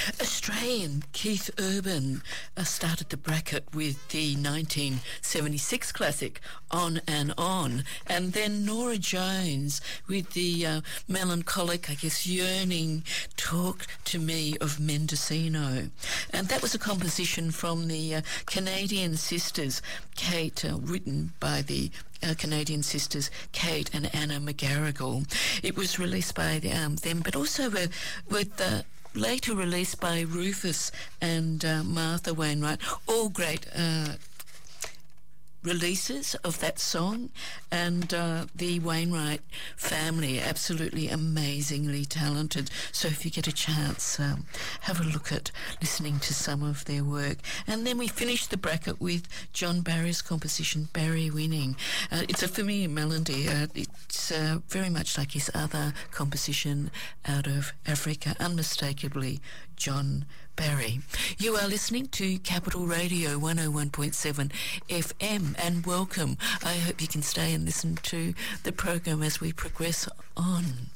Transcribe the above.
Australian Keith Urban started the bracket with the 1976 classic On and On, and then Nora Jones with the melancholic, I guess, yearning Talk to Me of Mendocino. And that was a composition from the Canadian sisters, Kate, written by the Canadian sisters Kate and Anna McGarrigle. It was released by them, but also with later released by Rufus and Martha Wainwright, all great releases of that song, and the Wainwright family, absolutely amazingly talented. So if you get a chance, have a look at listening to some of their work. And then we finished the bracket with John Barry's composition, Barry Winning. It's a familiar melody. It's very much like his other composition out of Africa, unmistakably John Barry. You are listening to Capital Radio 101.7 FM, and welcome. I hope you can stay and listen to the program as we progress on.